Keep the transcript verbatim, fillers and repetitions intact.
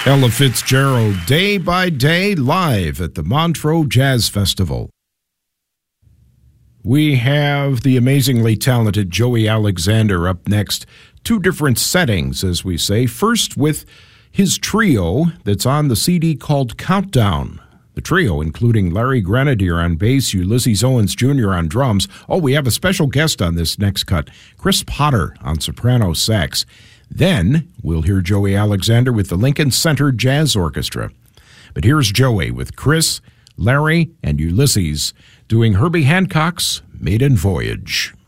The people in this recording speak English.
Ella Fitzgerald, Day by Day, live at the Montreux Jazz Festival. We have the amazingly talented Joey Alexander up next. Two different settings, as we say. First with his trio that's on the C D called Countdown. The trio, including Larry Grenadier on bass, Ulysses Owens Junior on drums. Oh, we have a special guest on this next cut, Chris Potter on soprano sax. Then we'll hear Joey Alexander with the Lincoln Center Jazz Orchestra. But here's Joey with Chris, Larry, and Ulysses doing Herbie Hancock's Maiden Voyage.